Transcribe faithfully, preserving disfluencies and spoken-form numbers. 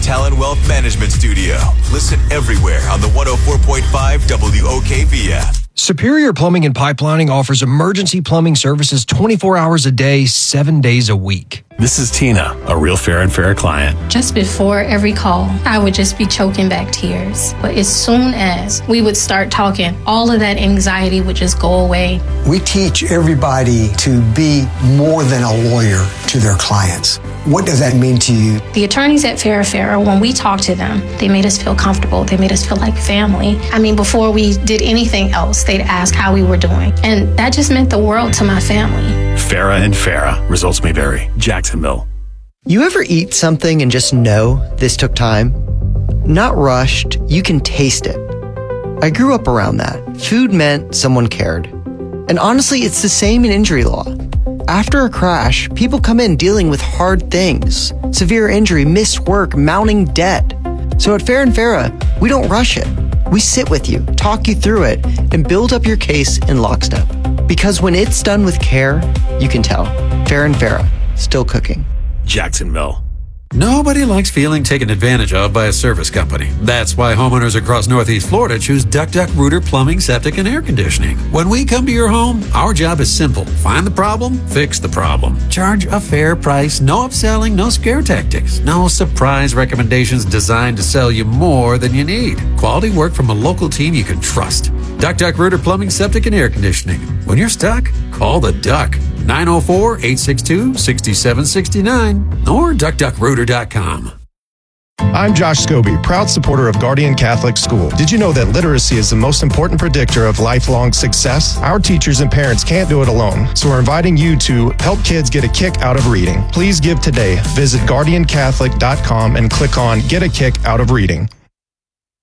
Talon Wealth Management Studio. Listen everywhere on the one oh four point five W O K V app. Superior Plumbing and Pipelining offers emergency plumbing services twenty-four hours a day, seven days a week. This is Tina, a real Fair and Fair client. Just before every call, I would just be choking back tears. But as soon as we would start talking, all of that anxiety would just go away. We teach everybody to be more than a lawyer to their clients. What does that mean to you? The attorneys at Fair and Fair, when we talked to them, they made us feel comfortable. They made us feel like family. I mean, before we did anything else, they'd ask how we were doing. And that just meant the world to my family. Farah and Farah. Results may vary. Jacksonville. You ever eat something and just know this took time? Not rushed, you can taste it. I grew up around that. Food meant someone cared. And honestly, it's the same in injury law. After a crash, people come in dealing with hard things. Severe injury, missed work, mounting debt. So at Fair and Farah, we don't rush it. We sit with you, talk you through it, and build up your case in lockstep. Because when it's done with care, you can tell. Fair and Farah, still cooking. Jacksonville. Nobody likes feeling taken advantage of by a service company. That's why homeowners across Northeast Florida choose Duck Duck Rooter Plumbing, Septic, and Air Conditioning. When we come to your home, our job is simple. Find the problem, fix the problem. Charge a fair price, no upselling, no scare tactics, no surprise recommendations designed to sell you more than you need. Quality work from a local team you can trust. Duck Duck Rooter Plumbing, Septic, and Air Conditioning. When you're stuck, call the Duck. nine oh four, eight six two, six seven six nine or duck duck rooter dot com. I'm Josh Scobie, proud supporter of Guardian Catholic School. Did you know that literacy is the most important predictor of lifelong success? Our teachers and parents can't do it alone, so we're inviting you to help kids get a kick out of reading. Please give today. Visit guardian catholic dot com and click on Get a Kick Out of Reading.